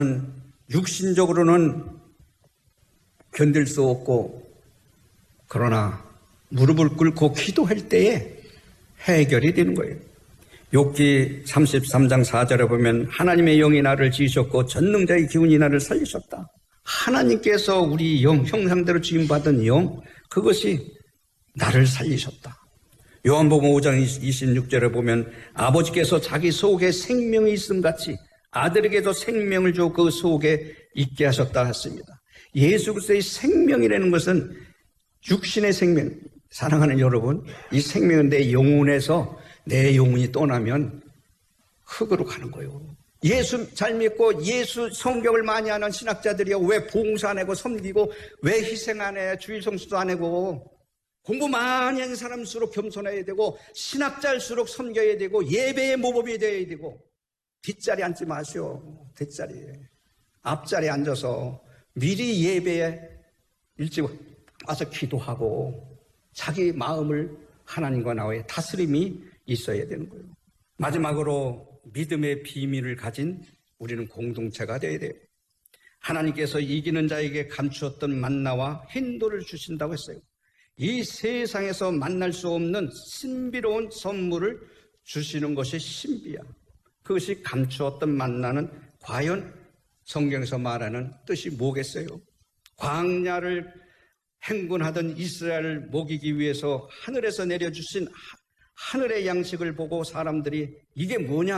육신적으로는 견딜 수 없고, 그러나 무릎을 꿇고 기도할 때에 해결이 되는 거예요. 욥기 33장 4절에 보면 하나님의 영이 나를 지으셨고 전능자의 기운이 나를 살리셨다. 하나님께서 우리 영, 형상대로 지음받은 영, 그것이 나를 살리셨다. 요한복음 5장 26절에 보면 아버지께서 자기 속에 생명이 있음 같이 아들에게도 생명을 줘 그 속에 있게 하셨다 했습니다. 예수 그리스도의 생명이라는 것은 육신의 생명, 사랑하는 여러분, 이 생명은 내 영혼에서 내 영혼이 떠나면 흙으로 가는 거예요. 예수 잘 믿고 예수 성경을 많이 하는 신학자들이요, 왜 봉사 안 하고 섬기고, 왜 희생 안 해, 주일 성수도 안 하고, 공부 많이 하는 사람일수록 겸손해야 되고, 신학자일수록 섬겨야 되고, 예배의 모범이 되어야 되고, 뒷자리에 앉지 마시오. 뒷자리에. 앞자리에 앉아서 미리 예배에 일찍 와서 기도하고 자기 마음을 하나님과 나와의 다스림이 있어야 되는 거예요. 마지막으로 믿음의 비밀을 가진 우리는 공동체가 되어야 돼요. 하나님께서 이기는 자에게 감추었던 만나와 hin도를 주신다고 했어요. 이 세상에서 만날 수 없는 신비로운 선물을 주시는 것이 신비야. 그것이 감추었던 만나는 과연 성경에서 말하는 뜻이 뭐겠어요? 광야를 행군하던 이스라엘을 먹이기 위해서 하늘에서 내려주신 하늘의 양식을 보고 사람들이 이게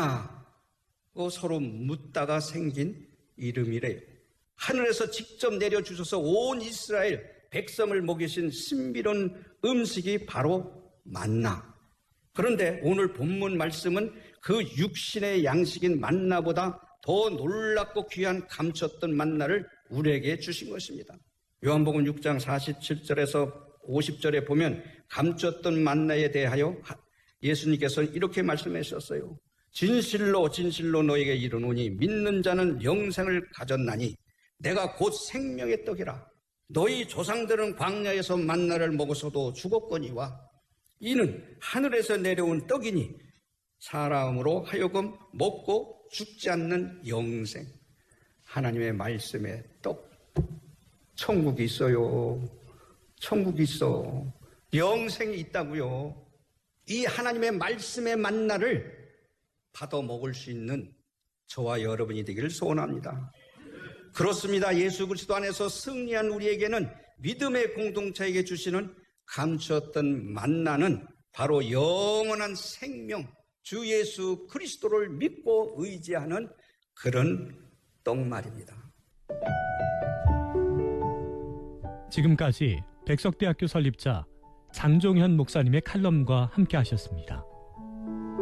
뭐냐고 서로 묻다가 생긴 이름이래요. 하늘에서 직접 내려주셔서 온 이스라엘 백성을 먹이신 신비로운 음식이 바로 만나. 그런데 오늘 본문 말씀은 그 육신의 양식인 만나보다 더 놀랍고 귀한 감췄던 만나를 우리에게 주신 것입니다. 요한복음 6장 47절에서 50절에 보면 감췄던 만나에 대하여 예수님께서는 이렇게 말씀하셨어요. 진실로 진실로 너에게 이르노니 믿는 자는 영생을 가졌나니 내가 곧 생명의 떡이라. 너희 조상들은 광야에서 만나를 먹어서도 죽었거니와 이는 하늘에서 내려온 떡이니 사람으로 하여금 먹고 죽지 않는 영생. 하나님의 말씀에 떡. 천국이 있어요. 천국이 있어. 영생이 있다고요. 이 하나님의 말씀의 만나를 받아 먹을 수 있는 저와 여러분이 되기를 소원합니다. 그렇습니다. 예수 그리스도 안에서 승리한 우리에게는 믿음의 공동체에게 주시는 감추었던 만나는 바로 영원한 생명, 주 예수 그리스도를 믿고 의지하는 그런 떡 말입니다. 지금까지 백석대학교 설립자 장종현 목사님의 칼럼과 함께 하셨습니다.